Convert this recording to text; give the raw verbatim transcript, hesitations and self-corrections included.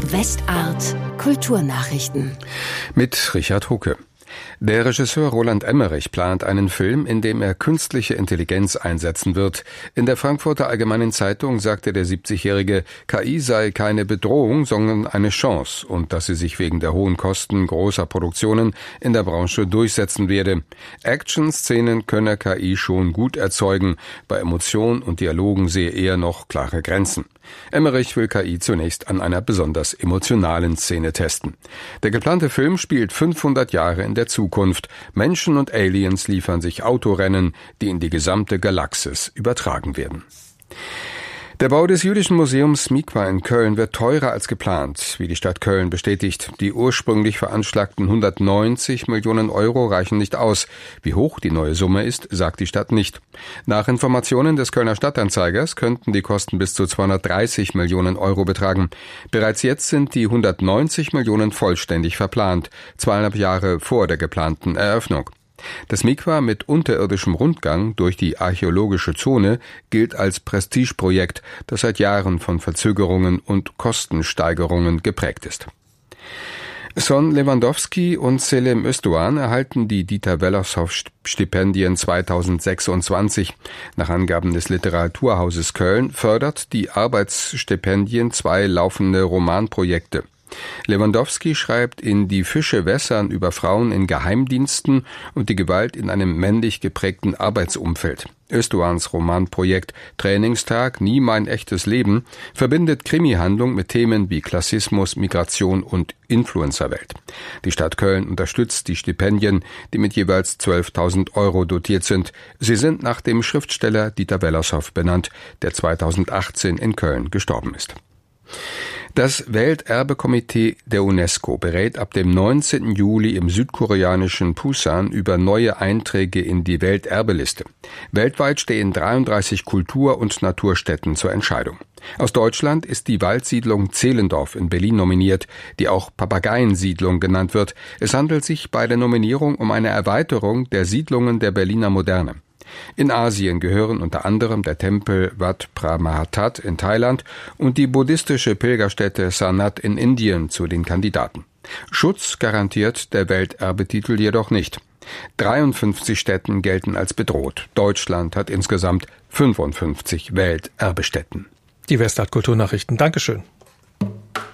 Westart Kulturnachrichten mit Richard Hucke. Der Regisseur Roland Emmerich plant einen Film, in dem er künstliche Intelligenz einsetzen wird. In der Frankfurter Allgemeinen Zeitung sagte der siebzigjährige, K I sei keine Bedrohung, sondern eine Chance und dass sie sich wegen der hohen Kosten großer Produktionen in der Branche durchsetzen werde. Action-Szenen könne K I schon gut erzeugen, bei Emotionen und Dialogen sehe er noch klare Grenzen. Emmerich will K I zunächst an einer besonders emotionalen Szene testen. Der geplante Film spielt fünfhundert Jahre in der Zukunft. Menschen und Aliens liefern sich Autorennen, die in die gesamte Galaxis übertragen werden. Der Bau des Jüdischen Museums Mikva in Köln wird teurer als geplant, wie die Stadt Köln bestätigt. Die ursprünglich veranschlagten hundertneunzig Millionen Euro reichen nicht aus. Wie hoch die neue Summe ist, sagt die Stadt nicht. Nach Informationen des Kölner Stadtanzeigers könnten die Kosten bis zu zweihundertdreißig Millionen Euro betragen. Bereits jetzt sind die hundertneunzig Millionen vollständig verplant, zweieinhalb Jahre vor der geplanten Eröffnung. Das Mikva mit unterirdischem Rundgang durch die archäologische Zone gilt als Prestigeprojekt, das seit Jahren von Verzögerungen und Kostensteigerungen geprägt ist. Son Lewandowski und Selim Özdoğan erhalten die Dieter-Wellershoff-Stipendien zweitausendsechsundzwanzig. Nach Angaben des Literaturhauses Köln fördert die Arbeitsstipendien zwei laufende Romanprojekte. Lewandowski schreibt in Die Fische wässern über Frauen in Geheimdiensten und die Gewalt in einem männlich geprägten Arbeitsumfeld. Özdoğans Romanprojekt Trainingstag, nie mein echtes Leben verbindet Krimihandlung mit Themen wie Klassismus, Migration und Influencerwelt. Die Stadt Köln unterstützt die Stipendien, die mit jeweils zwölftausend Euro dotiert sind. Sie sind nach dem Schriftsteller Dieter Wellershoff benannt, der zweitausendachtzehn in Köln gestorben ist. Das Welterbekomitee der UNESCO berät ab dem neunzehnten Juli im südkoreanischen Pusan über neue Einträge in die Welterbeliste. Weltweit stehen dreiunddreißig Kultur- und Naturstätten zur Entscheidung. Aus Deutschland ist die Waldsiedlung Zehlendorf in Berlin nominiert, die auch Papageiensiedlung genannt wird. Es handelt sich bei der Nominierung um eine Erweiterung der Siedlungen der Berliner Moderne. In Asien gehören unter anderem der Tempel Wat Pramahathat in Thailand und die buddhistische Pilgerstätte Sarnath in Indien zu den Kandidaten. Schutz garantiert der Welterbetitel jedoch nicht. dreiundfünfzig Stätten gelten als bedroht. Deutschland hat insgesamt fünfundfünfzig Welterbestätten. Die Westart Kulturnachrichten. Dankeschön.